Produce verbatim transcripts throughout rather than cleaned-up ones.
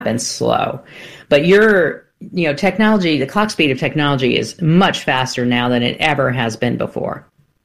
been slow. But your, you know, technology, the clock speed of technology is much faster now than it ever has been before.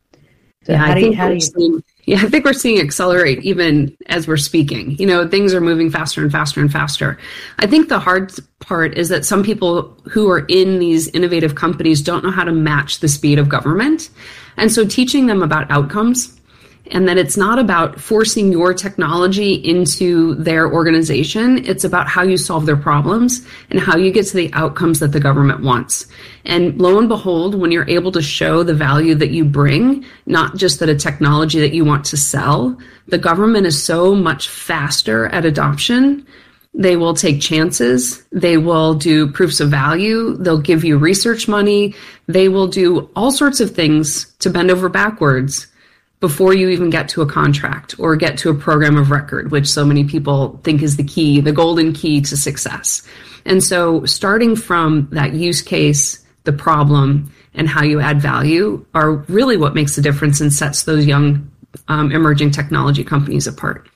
So yeah, how I do you, think how do we're you, seeing, yeah, I think we're seeing accelerate even as we're speaking. You know, things are moving faster and faster and faster. I think the hard part is that some people who are in these innovative companies don't know how to match the speed of government. And so teaching them about outcomes, and that it's not about forcing your technology into their organization. It's about how you solve their problems and how you get to the outcomes that the government wants. And lo and behold, when you're able to show the value that you bring, not just that a technology that you want to sell, the government is so much faster at adoption. They will take chances. They will do proofs of value. They'll give you research money. They will do all sorts of things to bend over backwards before you even get to a contract or get to a program of record, which so many people think is the key, the golden key to success. And so starting from that use case, the problem, and how you add value are really what makes the difference and sets those young um, emerging technology companies apart.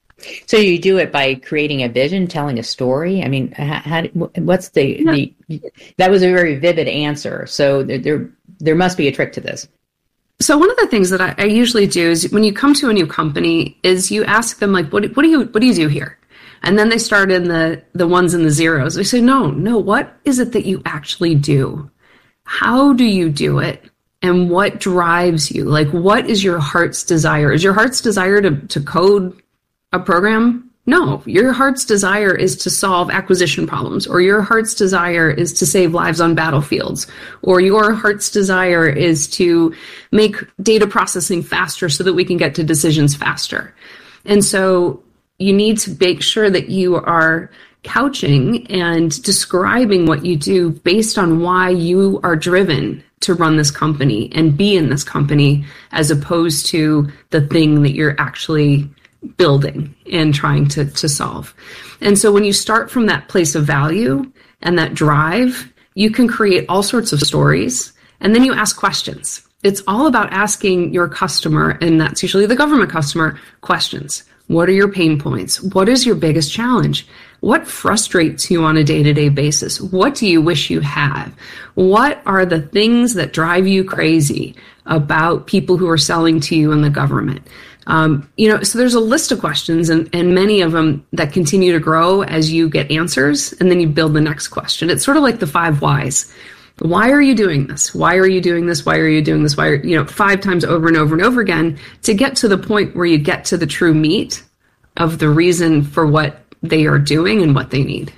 So you do it by creating a vision, telling a story? I mean, how, how, what's the, yeah. the, that was a very vivid answer. So there, there, there must be a trick to this. So one of the things that I, I usually do is when you come to a new company is you ask them, like, what, what do you, what do you do here? And then they start in the, the ones and the zeros. They say, no, no, what is it that you actually do? How do you do it? And what drives you? Like, what is your heart's desire? Is your heart's desire to, to code a program? No, your heart's desire is to solve acquisition problems, or your heart's desire is to save lives on battlefields, or your heart's desire is to make data processing faster so that we can get to decisions faster. And so you need to make sure that you are couching and describing what you do based on why you are driven to run this company and be in this company, as opposed to the thing that you're actually building and trying to, to solve. And so when you start from that place of value and that drive, you can create all sorts of stories, and then you ask questions. It's all about asking your customer, and that's usually the government customer, questions. What are your pain points? What is your biggest challenge? What frustrates you on a day-to-day basis? What do you wish you had? What are the things that drive you crazy about people who are selling to you in the government? Um, you know, so there's a list of questions, and, and many of them that continue to grow as you get answers, and then you build the next question. It's sort of like the five whys. Why are you doing this? Why are you doing this? Why are you doing this? Why are, you know, five times over and over and over again to get to the point where you get to the true meat of the reason for what they are doing and what they need.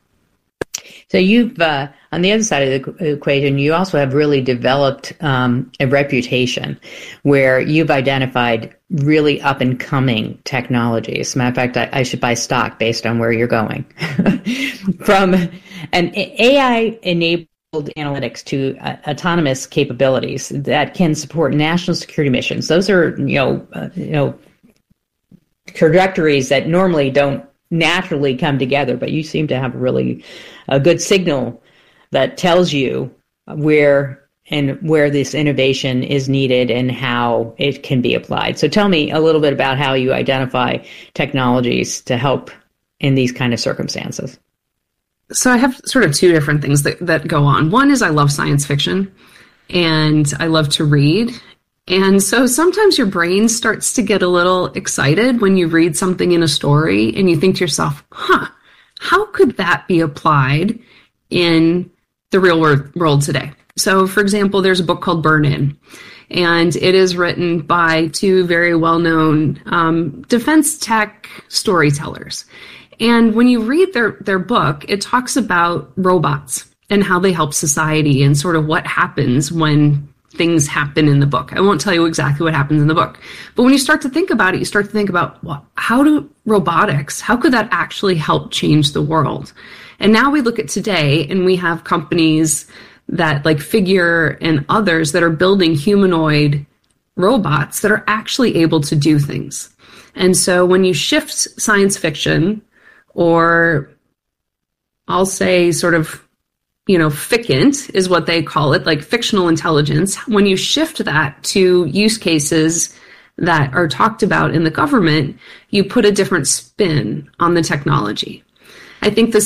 So you've, uh, on the other side of the equation, you also have really developed um, a reputation where you've identified really up-and-coming technologies. As a matter of fact, I, I should buy stock based on where you're going. From an A I-enabled analytics to uh, autonomous capabilities that can support national security missions. Those are, you know, uh, you know, trajectories that normally don't naturally come together, but you seem to have really a good signal that tells you where and where this innovation is needed and how it can be applied. So tell me a little bit about how you identify technologies to help in these kind of circumstances. So I have sort of two different things that, that go on. One is I love science fiction and I love to read. And so sometimes your brain starts to get a little excited when you read something in a story and you think to yourself, huh, how could that be applied in the real world today? So, for example, there's a book called Burn In, and it is written by two very well-known um, defense tech storytellers. And when you read their, their book, it talks about robots and how they help society and sort of what happens when things happen in the book. I won't tell you exactly what happens in the book, but when you start to think about it, you start to think about, well, how do robotics, how could that actually help change the world? And now we look at today and we have companies that like Figure and others that are building humanoid robots that are actually able to do things. And so when you shift science fiction, or I'll say sort of, you know, ficant is what they call it, like fictional intelligence, when you shift that to use cases that are talked about in the government, you put a different spin on the technology. I think the